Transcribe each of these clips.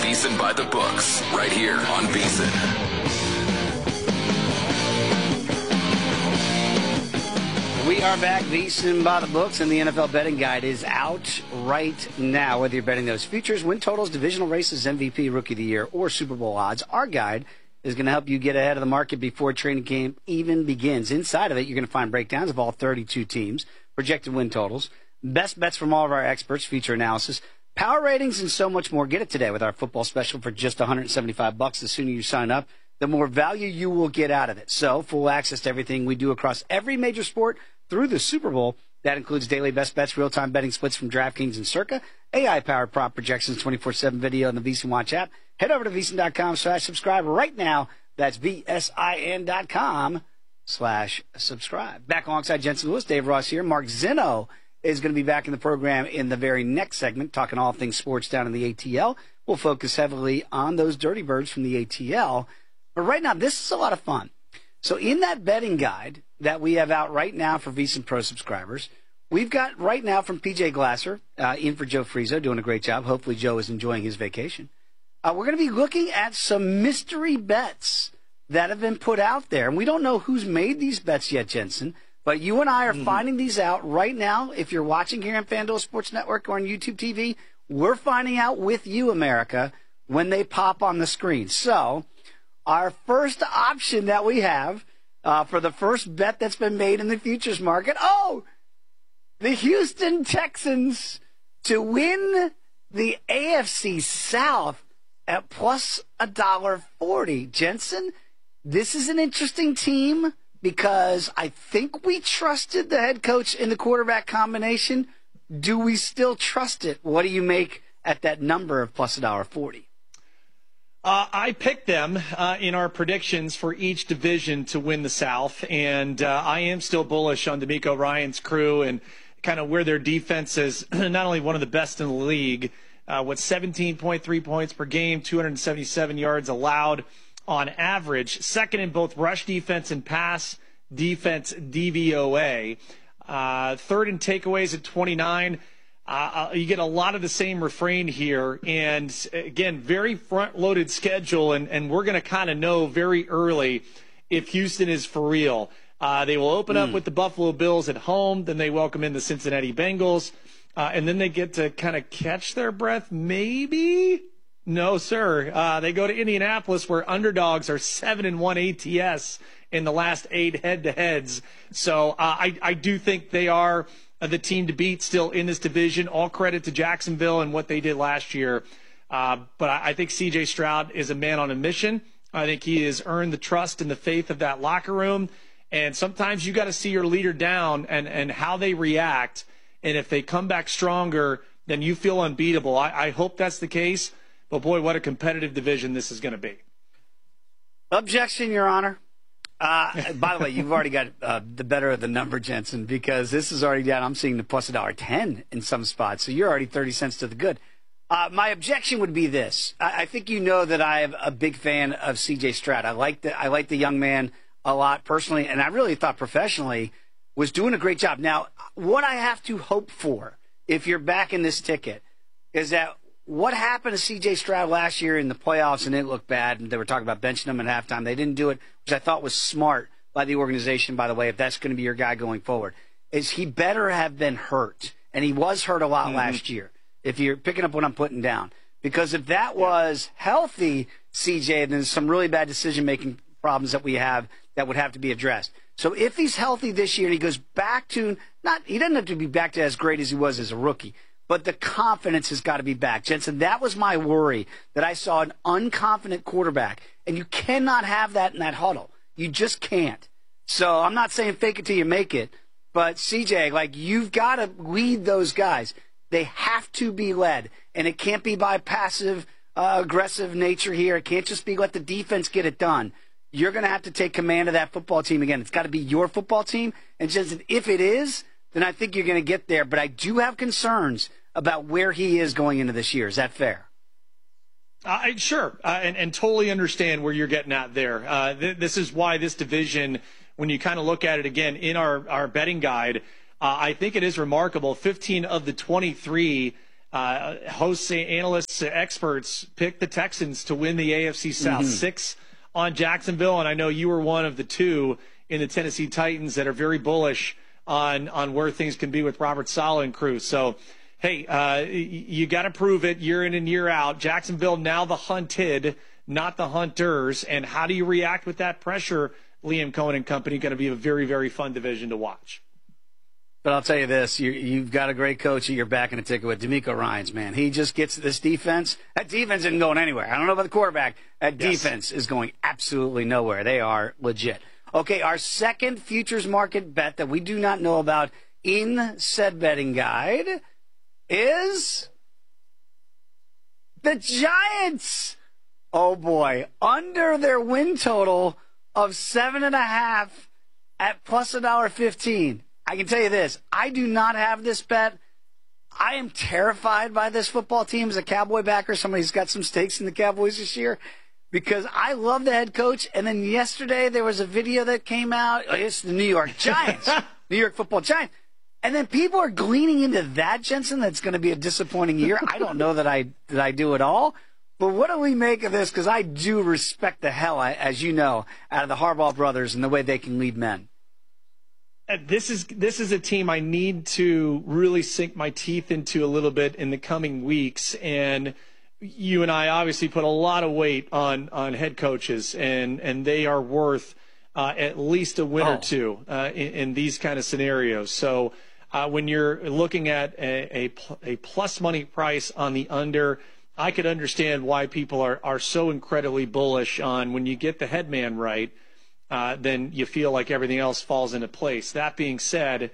VSiN by the Books, right here on VSiN. We are back. VSiN by the Books, and the NFL betting guide is out right now. Whether you're betting those futures, win totals, divisional races, MVP, Rookie of the Year, or Super Bowl odds, our guide is going to help you get ahead of the market before training camp even begins. Inside of it, you're going to find breakdowns of all 32 teams, projected win totals, best bets from all of our experts, feature analysis, power ratings, and so much more. Get it today with our football special for just $175. The sooner you sign up, the more value you will get out of it. So, full access to everything we do across every major sport through the Super Bowl. That includes daily best bets, real-time betting splits from DraftKings and Circa, AI-powered prop projections, 24/7 video on the VSiN Watch app. Head over to VSiN.com/subscribe right now. That's VSIN.com/subscribe. Back alongside Jensen Lewis, Dave Ross here. Mark Zinno is going to be back in the program in the very next segment, talking all things sports down in the ATL. We'll focus heavily on those Dirty Birds from the ATL. But right now, this is a lot of fun. So in that betting guide that we have out right now for VSiN Pro subscribers, we've got right now from PJ Glasser, in for Joe Frizo, doing a great job. Hopefully Joe is enjoying his vacation. We're going to be looking at some mystery bets that have been put out there. And we don't know who's made these bets yet, Jensen, but you and I are finding these out right now. If you're watching here on FanDuel Sports Network or on YouTube TV, we're finding out with you, America, when they pop on the screen. So our first option that we have for the first bet that's been made in the futures market, the Houston Texans to win the AFC South at plus $1.40. Jensen, this is an interesting team because I think we trusted the head coach in the quarterback combination. Do we still trust it? What do you make at that number of plus $1.40? I picked them in our predictions for each division to win the South, and I am still bullish on DeMeco Ryans' crew and kind of where their defense is not only one of the best in the league, with 17.3 points per game, 277 yards allowed on average, second in both rush defense and pass defense DVOA, third in takeaways at 29. You get a lot of the same refrain here, and again, very front-loaded schedule, and we're going to kind of know very early if Houston is for real. They will open up with the Buffalo Bills at home, then they welcome in the Cincinnati Bengals, and then they get to kind of catch their breath, maybe? No, sir. They go to Indianapolis, where underdogs are 7-1 ATS in the last 8 head-to-heads. So I do think they are the team to beat still in this division. All credit to Jacksonville and what they did last year. But I think C.J. Stroud is a man on a mission. I think he has earned the trust and the faith of that locker room. And sometimes you got to see your leader down and how they react. And if they come back stronger, then you feel unbeatable. I hope that's the case. But, boy, what a competitive division this is going to be. Objection, Your Honor. By the way, you've already got the better of the number, Jensen, because this is already down. I'm seeing the plus $1.10 in some spots, so you're already 30 cents to the good. My objection would be this. I think you know that I am a big fan of C.J. Stroud. I like the young man a lot personally, and I really thought professionally was doing a great job. Now, what I have to hope for, if you're backing this ticket, is that what happened to C.J. Stroud last year in the playoffs, and it looked bad, and they were talking about benching him at halftime. They didn't do it, which I thought was smart by the organization, by the way, if that's going to be your guy going forward, is he better have been hurt. And he was hurt a lot last year, if you're picking up what I'm putting down. Because if that was healthy, C.J., then there's some really bad decision-making problems that we have that would have to be addressed. So if he's healthy this year and he goes back to, he doesn't have to be back to as great as he was as a rookie, but the confidence has got to be back. Jensen, that was my worry, that I saw an unconfident quarterback, and you cannot have that in that huddle. You just can't. So I'm not saying fake it till you make it, but CJ, you've got to lead those guys. They have to be led, and it can't be by passive, aggressive nature here. It can't just be let the defense get it done. You're going to have to take command of that football team again. It's got to be your football team, and Jensen, if it is, then I think you're going to get there. But I do have concerns about where he is going into this year. Is that fair? Sure, and totally understand where you're getting at there. This is why this division, when you kind of look at it again in our betting guide, I think it is remarkable. 15 of the 23 hosts, analysts, experts picked the Texans to win the AFC South. 6 on Jacksonville, and I know you were one of the 2 in the Tennessee Titans that are very bullish on where things can be with Robert Saleh and crew. So, hey, you got to prove it year in and year out. Jacksonville now the hunted, not the hunters. And how do you react with that pressure? Liam Cohen and company going to be a very, very fun division to watch. But I'll tell you this, you've got a great coach at your back in a ticket with DeMeco Ryans, man. He just gets this defense. That defense isn't going anywhere. I don't know about the quarterback. That defense is going absolutely nowhere. They are legit. Okay, our second futures market bet that we do not know about in said betting guide is the Giants. Oh, boy. Under their win total of 7.5 at plus $1.15. I can tell you this. I do not have this bet. I am terrified by this football team as a Cowboy backer. Somebody's got some stakes in the Cowboys this year because I love the head coach. And then yesterday there was a video that came out. It's the New York Giants, New York football Giants. And then people are gleaning into that, Jensen, that's going to be a disappointing year. I don't know that I do at all. But what do we make of this? Because I do respect the hell, as you know, out of the Harbaugh brothers and the way they can lead men. This is a team I need to really sink my teeth into a little bit in the coming weeks. And you and I obviously put a lot of weight on head coaches, and they are worth at least a win or two in these kind of scenarios. So when you're looking at a plus money price on the under, I could understand why people are so incredibly bullish on when you get the head man right. Then you feel like everything else falls into place. That being said,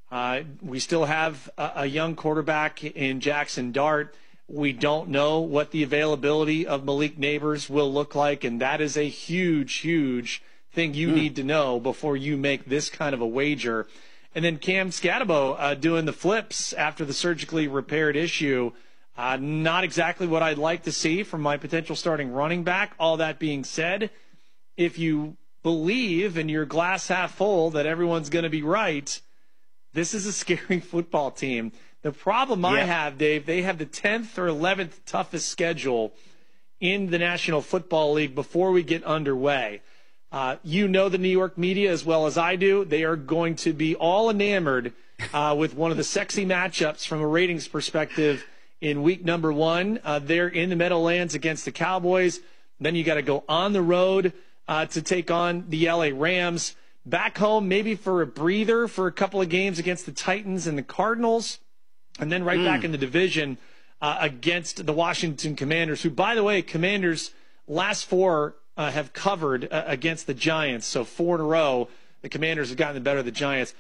we still have a young quarterback in Jackson Dart. We don't know what the availability of Malik Neighbors will look like, and that is a huge, huge thing you need to know before you make this kind of a wager. And then Cam Scatabo doing the flips after the surgically repaired issue. Not exactly what I'd like to see from my potential starting running back. All that being said, if you believe in your glass half full that everyone's going to be right, this is a scary football team. The problem I have, Dave, they have the 10th or 11th toughest schedule in the National Football League before we get underway. You know the New York media as well as I do. They are going to be all enamored with one of the sexy matchups from a ratings perspective in week number 1. They're in the Meadowlands against the Cowboys. Then you got to go on the road to take on the LA Rams. Back home, maybe for a breather for a couple of games against the Titans and the Cardinals. And then right back in the division against the Washington Commanders, who, by the way, Commanders last 4 have covered against the Giants. So 4 in a row, the Commanders have gotten the better of the Giants.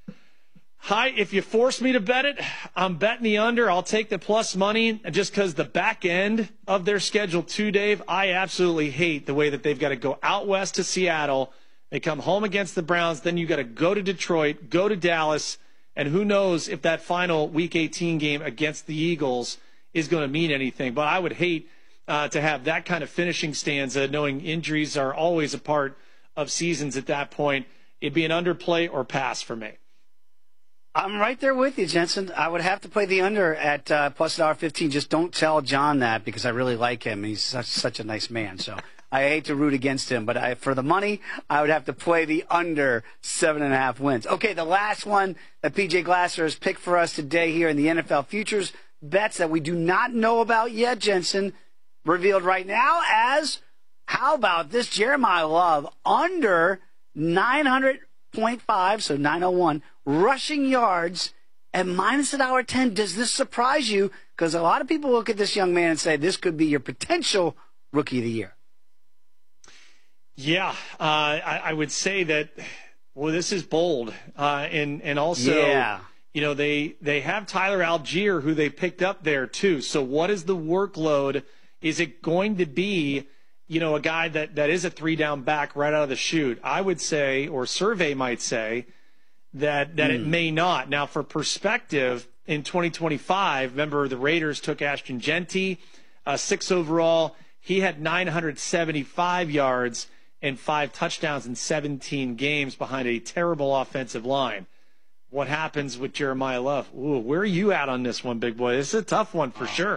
If you force me to bet it, I'm betting the under. I'll take the plus money just because the back end of their schedule too, Dave, I absolutely hate the way that they've got to go out west to Seattle. They come home against the Browns. Then you got to go to Detroit, go to Dallas. And who knows if that final Week 18 game against the Eagles is going to mean anything. But I would hate to have that kind of finishing stanza, knowing injuries are always a part of seasons at that point. It'd be an underplay or pass for me. I'm right there with you, Jensen. I would have to play the under at plus $1.15. Just don't tell John that because I really like him. He's such a nice man. So I hate to root against him. But for the money, I would have to play the under 7.5 wins. Okay, the last one that PJ Glasser has picked for us today here in the NFL Futures bets that we do not know about yet, Jensen, revealed right now as, how about this Jeremiah Love under 900.5, so 901, rushing yards at minus $1.10. Does this surprise you? Because a lot of people look at this young man and say this could be your potential rookie of the year. Yeah, I would say that, well, this is bold. And also, you know, they have Tyler Algier, who they picked up there too. So what is the workload? Is it going to be, you know, a guy that is a 3-down back right out of the chute? I would say, or survey might say, that it may not. Now, for perspective, in 2025, remember the Raiders took Ashton Jeanty, 6 overall. He had 975 yards and 5 touchdowns in 17 games behind a terrible offensive line. what happens with Jeremiah Love. Ooh, where are you at on this one, big boy? This is a tough one for sure.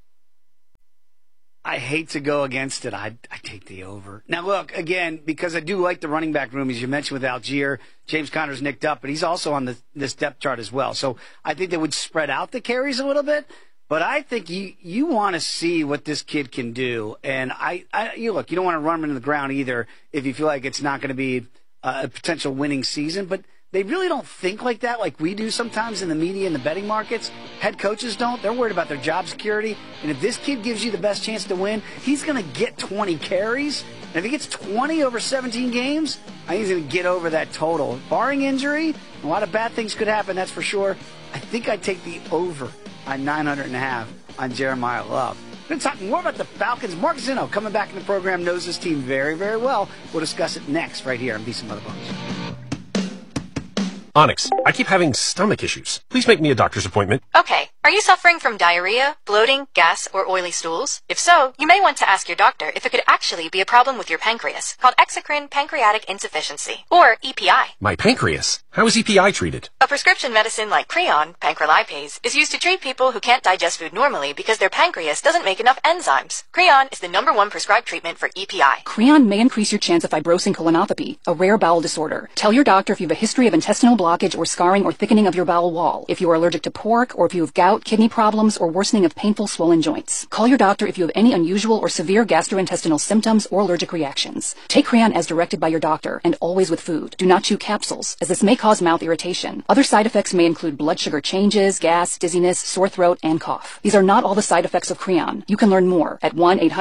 I hate to go against it. I take the over. Now, look, again, because I do like the running back room, as you mentioned with Algier. James Conner's nicked up, but he's also on this depth chart as well. So I think they would spread out the carries a little bit. But I think you want to see what this kid can do. And you look, you don't want to run him into the ground either if you feel like it's not going to be a potential winning season. But they really don't think like that like we do sometimes in the media and the betting markets. Head coaches don't. They're worried about their job security. And if this kid gives you the best chance to win, he's going to get 20 carries. And if he gets 20 over 17 games, I think he's going to get over that total. Barring injury, a lot of bad things could happen, that's for sure. I think I'd take the over on 900.5 on Jeremiah Love. We're going to talk more about the Falcons. Mark Zinno coming back in the program, knows this team very, very well. We'll discuss it next right here on VSiN Mother Bucks. Onyx, I keep having stomach issues. Please make me a doctor's appointment. Okay. Are you suffering from diarrhea, bloating, gas, or oily stools? If so, you may want to ask your doctor if it could actually be a problem with your pancreas, called exocrine pancreatic insufficiency, or EPI. My pancreas? How is EPI treated? A prescription medicine like Creon, pancrelipase, is used to treat people who can't digest food normally because their pancreas doesn't make enough enzymes. Creon is the #1 prescribed treatment for EPI. Creon may increase your chance of fibrosing colonopathy, a rare bowel disorder. Tell your doctor if you have a history of intestinal blockage or scarring or thickening of your bowel wall, if you are allergic to pork, or if you have gout, kidney problems, or worsening of painful swollen joints. Call your doctor if you have any unusual or severe gastrointestinal symptoms or allergic reactions. Take Creon as directed by your doctor, and always with food. Do not chew capsules, as this may cause mouth irritation. Other side effects may include blood sugar changes, gas, dizziness, sore throat, and cough. These are not all the side effects of Creon. You can learn more at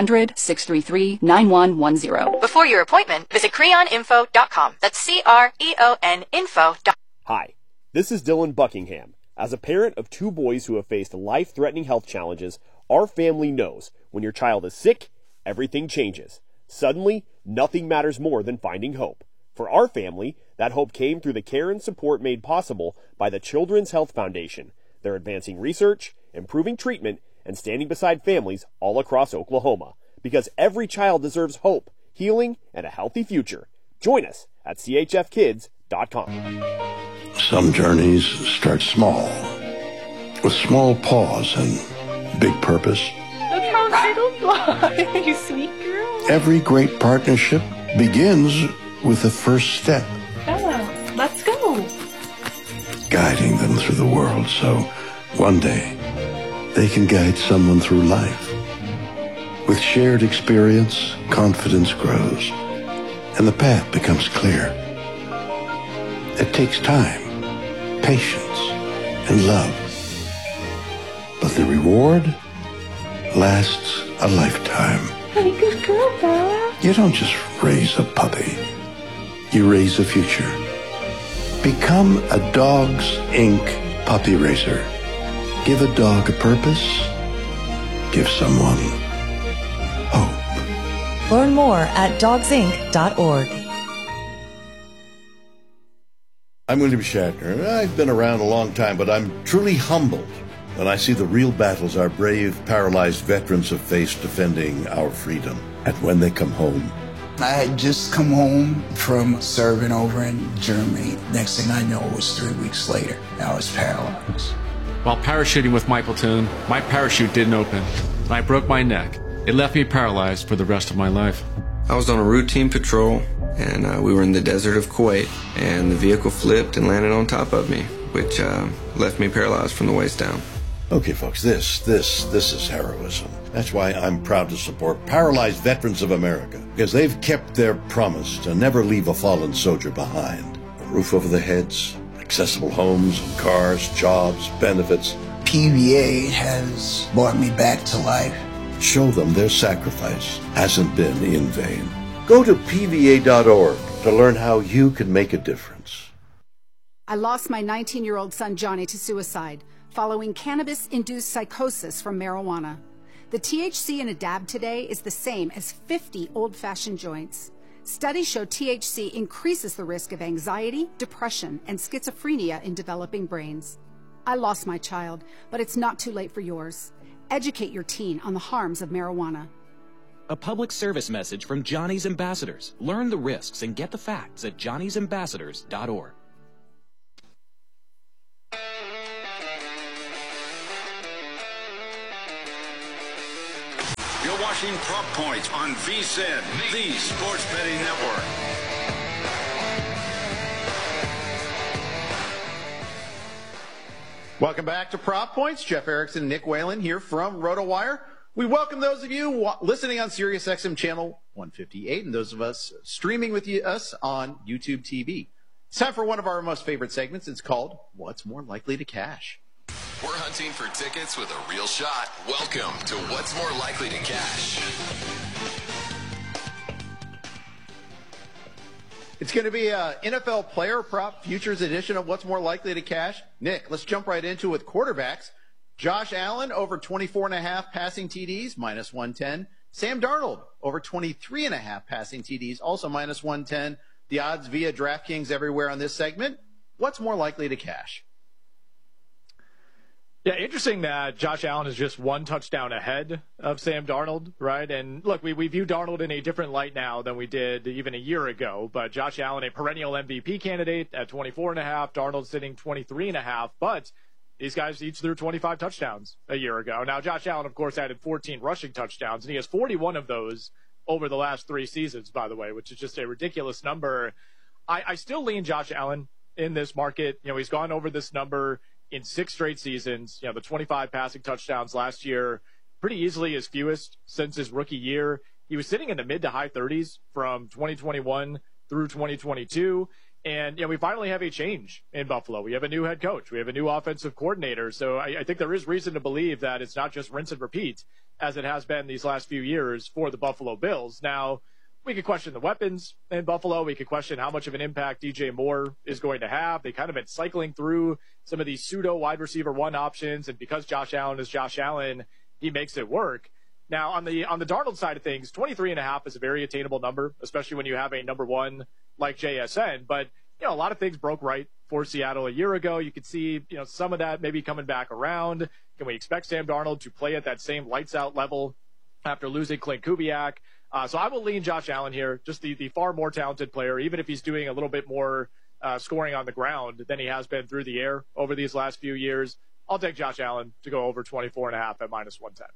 1-800-633-9110. Before your appointment, visit creoninfo.com. That's CREON info.com. Hi, this is Dylan Buckingham. As a parent of 2 boys who have faced life-threatening health challenges, our family knows when your child is sick, everything changes. Suddenly, nothing matters more than finding hope. For our family, that hope came through the care and support made possible by the Children's Health Foundation. They're advancing research, improving treatment, and standing beside families all across Oklahoma. Because every child deserves hope, healing, and a healthy future. Join us at chfkids.com. Some journeys start small, with small pause and big purpose. Look how little fly, you sweet girl. Every great partnership begins with the first step. Bella, let's go. Guiding them through the world so one day they can guide someone through life. With shared experience, confidence grows, and the path becomes clear. It takes time, patience, and love. But the reward lasts a lifetime. Hey, good girl, Bella. You don't just raise a puppy. You raise a future. Become a Dogs Inc. puppy raiser. Give a dog a purpose. Give someone hope. Learn more at dogsinc.org. I'm William Shatner. I've been around a long time, but I'm truly humbled when I see the real battles our brave, paralyzed veterans have faced defending our freedom. And when they come home. I had just come home from serving over in Germany. Next thing I know, it was 3 weeks later. I was paralyzed. While parachuting with my platoon, my parachute didn't open. I broke my neck. It left me paralyzed for the rest of my life. I was on a routine patrol, and we were in the desert of Kuwait, and the vehicle flipped and landed on top of me, which left me paralyzed from the waist down. Okay, folks, this is heroism. That's why I'm proud to support Paralyzed Veterans of America, because they've kept their promise to never leave a fallen soldier behind. A roof over their heads, accessible homes and cars, jobs, benefits. PVA has brought me back to life. Show them their sacrifice hasn't been in vain. Go to PVA.org to learn how you can make a difference. I lost my 19-year-old son Johnny to suicide following cannabis-induced psychosis from marijuana. The THC in a dab today is the same as 50 old-fashioned joints. Studies show THC increases the risk of anxiety, depression, and schizophrenia in developing brains. I lost my child, but it's not too late for yours. Educate your teen on the harms of marijuana. A public service message from Johnny's Ambassadors. Learn the risks and get the facts at johnny'sambassadors.org. to watching Prop Points on VSiN, the Sports Betting Network. Welcome back to Prop Points. Jeff Erickson and Nick Whalen here from RotoWire. We welcome those of you listening on SiriusXM channel 158 and those of us streaming with us on YouTube TV. It's time for one of our most favorite segments. It's called What's More Likely to Cash. We're hunting for tickets with a real shot. Welcome to What's More Likely to Cash. It's going to be a NFL player prop futures edition of What's More Likely to Cash. Nick, let's jump right into it with quarterbacks. Josh Allen over 24.5 passing TDs, minus 110. Sam Darnold over 23.5 passing TDs, also minus 110. The odds via DraftKings everywhere on this segment. What's more likely to cash? Yeah, interesting that Josh Allen is just one touchdown ahead of Sam Darnold, right? And look, we view Darnold in a different light now than we did even a year ago. But Josh Allen, a perennial MVP candidate at 24.5, Darnold sitting 23.5. But these guys each threw 25 touchdowns a year ago. Now, Josh Allen, of course, added 14 rushing touchdowns, and he has 41 of those over the last 3 seasons, by the way, which is just a ridiculous number. I still lean Josh Allen in this market. You know, he's gone over this number in 6 straight seasons. You know, the 25 passing touchdowns last year, pretty easily his fewest since his rookie year. He was sitting in the mid to high 30s from 2021 through 2022. And, you know, we finally have a change in Buffalo. We have a new head coach. We have a new offensive coordinator. So I think there is reason to believe that it's not just rinse and repeat as it has been these last few years for the Buffalo Bills. Now, we could question the weapons in Buffalo. We could question how much of an impact DJ Moore is going to have. They kind of been cycling through some of these pseudo wide receiver one options. And because Josh Allen is Josh Allen, he makes it work. Now, on the Darnold side of things, 23.5 is a very attainable number, especially when you have a number one like JSN. But, you know, a lot of things broke right for Seattle a year ago. You could see, you know, some of that maybe coming back around. Can we expect Sam Darnold to play at that same lights out level after losing Clint Kubiak? So I will lean Josh Allen here, just the far more talented player, even if he's doing a little bit more scoring on the ground than he has been through the air over these last few years. I'll take Josh Allen to go over 24.5 at minus 110.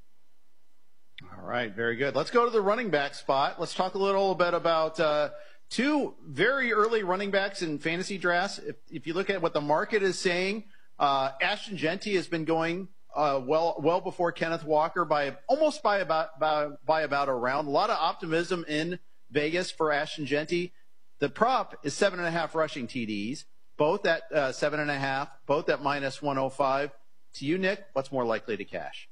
All right, very good. Let's go to the running back spot. Let's talk a little bit about 2 very early running backs in fantasy drafts. If you look at what the market is saying, Ashton Jeanty has been going well before Kenneth Walker by about a round. A lot of optimism in Vegas for Ashton Jeanty. The prop is 7.5 rushing TDs, both at 7.5, both at minus 105. To you, Nick, what's more likely to cash?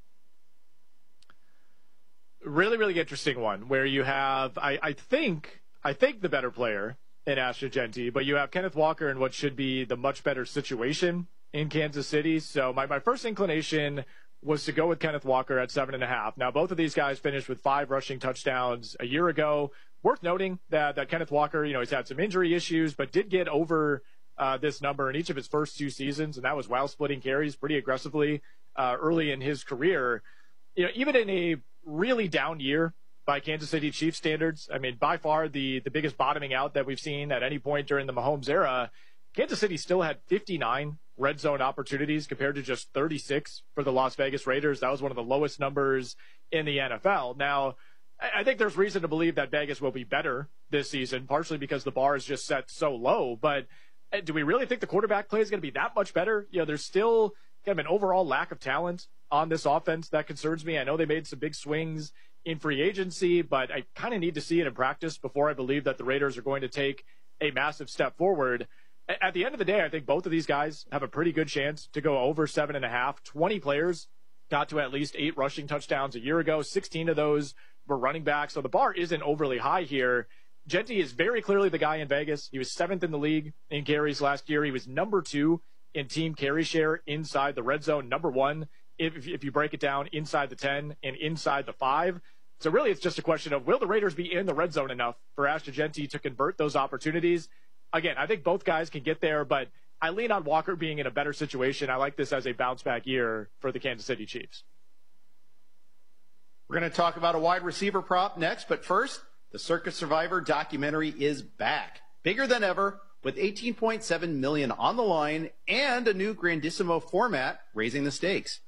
Really, really interesting one where you have, I think the better player in Ashton Jeanty, but you have Kenneth Walker in what should be the much better situation in Kansas City. So my first inclination was to go with Kenneth Walker at 7.5. Now, both of these guys finished with 5 rushing touchdowns a year ago. Worth noting that Kenneth Walker, you know, he's had some injury issues, but did get over this number in each of his first 2 seasons, and that was while splitting carries pretty aggressively early in his career. You know, even in a really down year by Kansas City Chiefs standards, I mean, by far the biggest bottoming out that we've seen at any point during the Mahomes era, Kansas City still had 59 red zone opportunities compared to just 36 for the Las Vegas Raiders. That was one of the lowest numbers in the NFL. Now, I think there's reason to believe that Vegas will be better this season, partially because the bar is just set so low. But do we really think the quarterback play is going to be that much better? You know, there's still kind of an overall lack of talent on this offense that concerns me. I know they made some big swings in free agency, but I kind of need to see it in practice before I believe that the Raiders are going to take a massive step forward. At the end of the day, I think both of these guys have a pretty good chance to go over 7.5. 20 players got to at least 8 rushing touchdowns a year ago. 16 of those were running backs, so the bar isn't overly high here. Jeanty is very clearly the guy in Vegas. He was 7th in the league in carries last year. He was number 2 in team carry share inside the red zone, number 1 if you break it down inside the 10 and inside the 5. So really it's just a question of, will the Raiders be in the red zone enough for Ashton Jeanty to convert those opportunities? Again, I think both guys can get there, but I lean on Walker being in a better situation. I like this as a bounce-back year for the Kansas City Chiefs. We're going to talk about a wide receiver prop next, but first, the Circus Survivor documentary is back. Bigger than ever, with $18.7 million on the line and a new Grandissimo format, raising the stakes.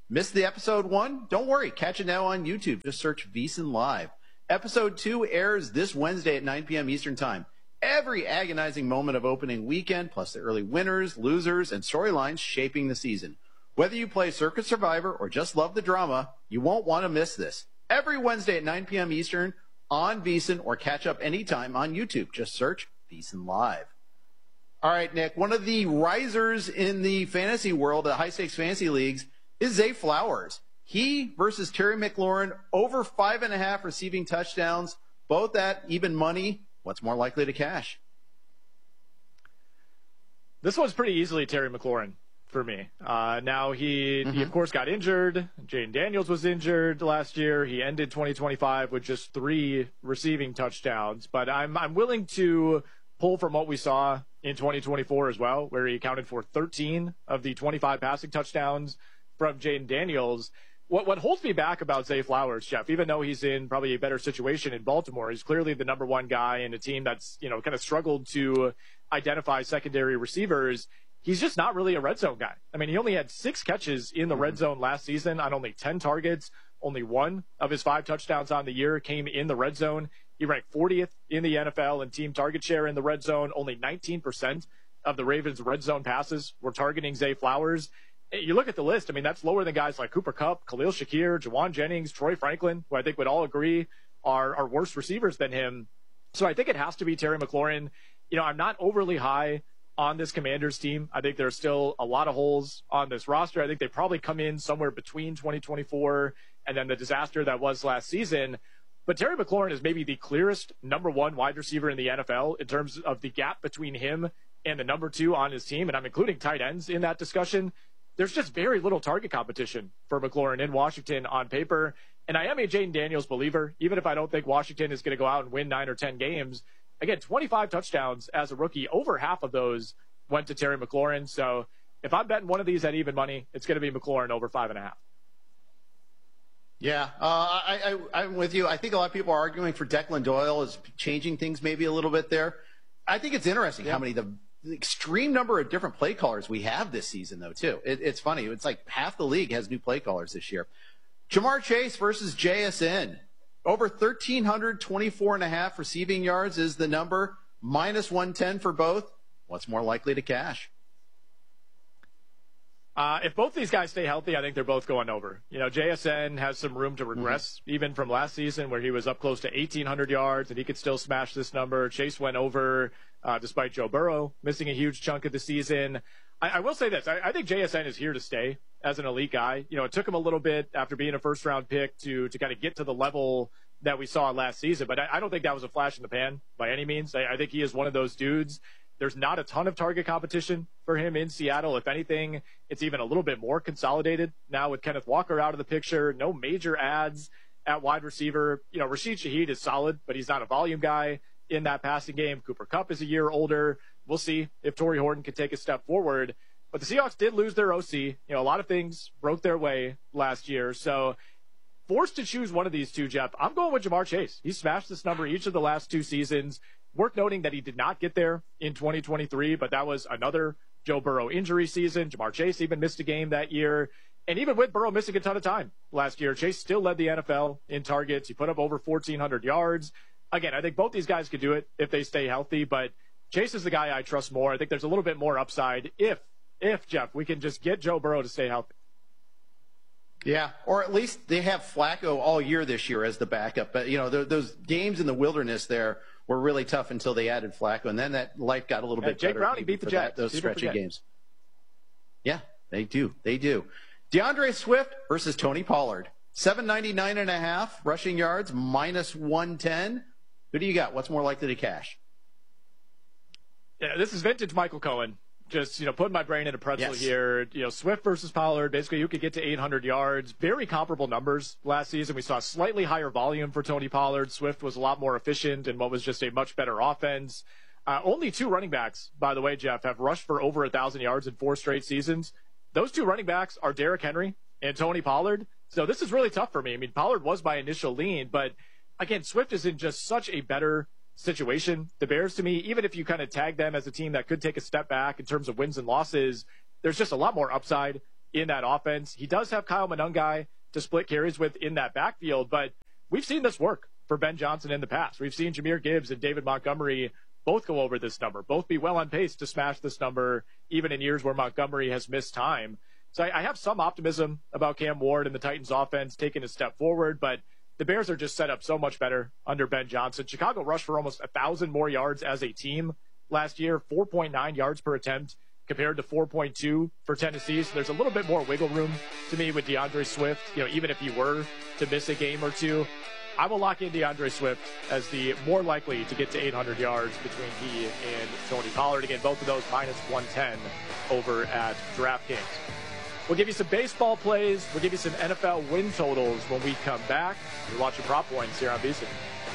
Missed the episode 1? Don't worry. Catch it now on YouTube. Just search VSiN Live. Episode 2 airs this Wednesday at 9 p.m. Eastern Time. Every agonizing moment of opening weekend, plus the early winners, losers, and storylines shaping the season. Whether you play Circuit Survivor or just love the drama, you won't want to miss this. Every Wednesday at 9 p.m. Eastern on VSiN, or catch up anytime on YouTube. Just search VSiN Live. All right, Nick, one of the risers in the fantasy world, the high-stakes fantasy leagues, is Zay Flowers. He versus Terry McLaurin, over 5.5 receiving touchdowns, both at even money. What's more likely to cash? This one's pretty easily Terry McLaurin for me. Now he of course got injured. Jaden Daniels was injured last year. He ended 2025 with just 3 receiving touchdowns, but I'm willing to pull from what we saw in 2024 as well, where he accounted for 13 of the 25 passing touchdowns from Jaden Daniels. What holds me back about Zay Flowers, Jeff, even though he's in probably a better situation in Baltimore, he's clearly the number 1 guy in a team that's, kind of struggled to identify secondary receivers. He's just not really a red zone guy. I mean, he only had 6 catches in the red zone last season on only 10 targets. Only 1 of his 5 touchdowns on the year came in the red zone. He ranked 40th in the NFL in team target share in the red zone. Only 19% of the Ravens' red zone passes were targeting Zay Flowers. You look at the list, I mean, that's lower than guys like Cooper Kupp, Khalil Shakir, Jawan Jennings, Troy Franklin, who I think would all agree are worse receivers than him. So I think it has to be Terry McLaurin. I'm not overly high on this Commanders team. I think there's still a lot of holes on this roster. I think they probably come in somewhere between 2024 and then the disaster that was last season. But Terry McLaurin is maybe the clearest number 1 wide receiver in the NFL in terms of the gap between him and the number 2 on his team. And I'm including tight ends in that discussion. There's just very little target competition for McLaurin in Washington on paper. And I am a Jaden Daniels believer, even if I don't think Washington is going to go out and win 9 or 10 games. Again, 25 touchdowns as a rookie, over half of those went to Terry McLaurin. So if I'm betting one of these at even money, it's going to be McLaurin over 5.5. Yeah, I'm with you. I think a lot of people are arguing for Declan Doyle is changing things maybe a little bit there. I think it's interesting how many the extreme number of different play callers we have this season, though, too. It's funny. It's like half the league has new play callers this year. Jamar Chase versus JSN. Over 1,324.5 receiving yards is the number. Minus 110 for both. What's more likely to cash? If both these guys stay healthy, I think they're both going over. JSN has some room to regress, even from last season where he was up close to 1,800 yards and he could still smash this number. Chase went over despite Joe Burrow missing a huge chunk of the season. I will say this. I think JSN is here to stay as an elite guy. It took him a little bit after being a first-round pick to kind of get to the level that we saw last season, but I don't think that was a flash in the pan by any means. I think he is one of those dudes. There's not a ton of target competition for him in Seattle. If anything, it's even a little bit more consolidated now with Kenneth Walker out of the picture. No major ads at wide receiver. Rashid Shaheed is solid, but he's not a volume guy in that passing game. Cooper Kupp is a year older. We'll see if Torrey Horton can take a step forward. But the Seahawks did lose their OC. A lot of things broke their way last year. So forced to choose one of these two, Jeff, I'm going with Jamar Chase. He smashed this number each of the last 2 seasons. Worth noting that he did not get there in 2023, but that was another Joe Burrow injury season. Jamar Chase even missed a game that year. And even with Burrow missing a ton of time last year, Chase still led the NFL in targets. He put up over 1,400 yards. Again, I think both these guys could do it if they stay healthy, but Chase is the guy I trust more. I think there's a little bit more upside if Jeff, we can just get Joe Burrow to stay healthy. Yeah, or at least they have Flacco all year this year as the backup. But, those games in the wilderness there were really tough until they added Flacco, and then that life got a little bit Jake better. Browning beat the Jets. Those stretchy games. Yeah, they do. DeAndre Swift versus Tony Pollard. 799.5 rushing yards, minus 110. Who do you got? What's more likely to cash? Yeah, this is vintage Michael Cohen. Just, putting my brain in a pretzel here. Swift versus Pollard, basically you could get to 800 yards. Very comparable numbers last season. We saw slightly higher volume for Tony Pollard. Swift was a lot more efficient in what was just a much better offense. Only 2 running backs, by the way, Jeff, have rushed for over 1,000 yards in 4 straight seasons. Those 2 running backs are Derrick Henry and Tony Pollard. So this is really tough for me. I mean, Pollard was my initial lean, but again, Swift is in just such a better situation. The Bears, to me, even if you kind of tag them as a team that could take a step back in terms of wins and losses, there's just a lot more upside in that offense. He does have Kyle Monangai to split carries with in that backfield, but we've seen this work for Ben Johnson in the past. We've seen Jahmyr Gibbs and David Montgomery both go over this number, both be well on pace to smash this number, even in years where Montgomery has missed time. So I have some optimism about Cam Ward and the Titans offense taking a step forward, but the Bears are just set up so much better under Ben Johnson. Chicago rushed for almost 1,000 more yards as a team last year, 4.9 yards per attempt compared to 4.2 for Tennessee. So there's a little bit more wiggle room to me with DeAndre Swift. Even if he were to miss a game or two, I will lock in DeAndre Swift as the more likely to get to 800 yards between he and Tony Pollard. Again, both of those minus 110 over at DraftKings. We'll give you some baseball plays. We'll give you some NFL win totals when we come back. You're watching Prop Points here on VSiN.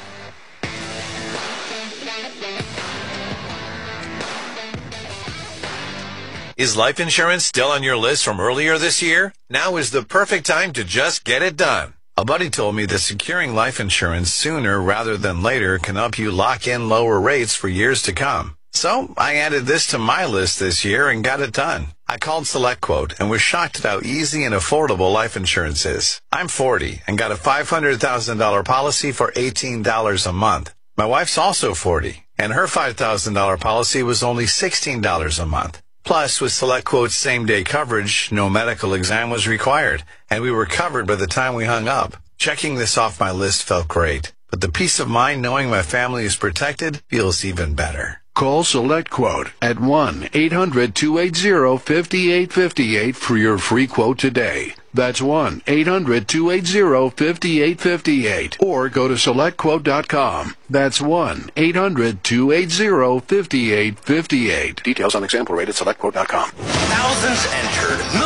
Is life insurance still on your list from earlier this year? Now is the perfect time to just get it done. A buddy told me that securing life insurance sooner rather than later can help you lock in lower rates for years to come. So I added this to my list this year and got it done. I called SelectQuote and was shocked at how easy and affordable life insurance is. I'm 40 and got a $500,000 policy for $18 a month. My wife's also 40 and her $5,000 policy was only $16 a month. Plus, with SelectQuote's same-day coverage, no medical exam was required, and we were covered by the time we hung up. Checking this off my list felt great, but the peace of mind knowing my family is protected feels even better. Call SelectQuote at 1-800-280-5858 for your free quote today. That's 1-800-280-5858. Or go to SelectQuote.com. That's 1-800-280-5858. Details on example rate at SelectQuote.com. Thousands entered.